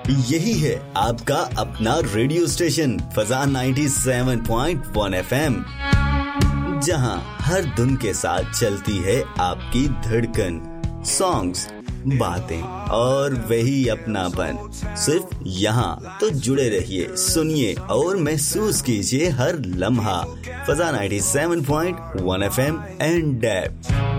यही है आपका अपना रेडियो स्टेशन फजान 97.1 FM, जहां हर धुन के साथ चलती है आपकी धड़कन, सॉन्ग्स, बातें और वही अपनापन। सिर्फ यहाँ तो जुड़े रहिए, सुनिए और महसूस कीजिए हर लम्हा। Fazan 97.1 FM and